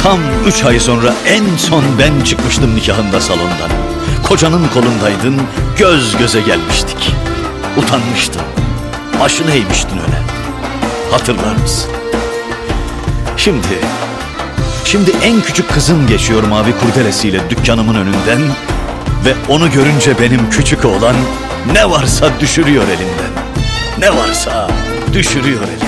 Tam 3 ay sonra en son ben çıkmıştım nikahında salondan. Kocanın kolundaydın, göz göze gelmiştik. Utanmıştın, başını eğmiştin öyle. Hatırlar mısın? Şimdi en küçük kızım geçiyor mavi kurdelesiyle dükkanımın önünden ve onu görünce benim küçük oğlan ne varsa düşürüyor elinden. Ne varsa düşürüyor elinden.